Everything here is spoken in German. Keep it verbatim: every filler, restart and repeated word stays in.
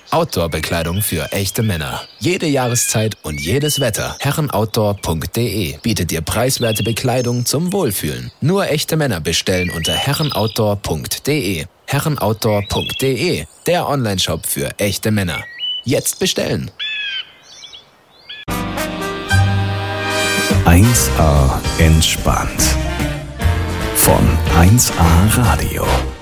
Outdoor-Bekleidung für echte Männer. Jede Jahreszeit und jedes Wetter. herrenoutdoor punkt de bietet dir preiswerte Bekleidung zum Wohlfühlen. Nur echte Männer bestellen unter herrenoutdoor punkt de. herrenoutdoor punkt de, der Onlineshop für echte Männer. Jetzt bestellen! eins A entspannt. Von eins A Radio.